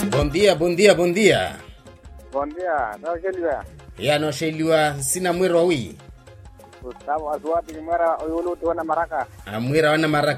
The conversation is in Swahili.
Bom dia, bom dia, bom dia. Bom dia, no Shelia. Ya no Shelia sina mwira wi. Gustavo Azuati mwira oyulu tuwana maraka. Mwira wana maraka.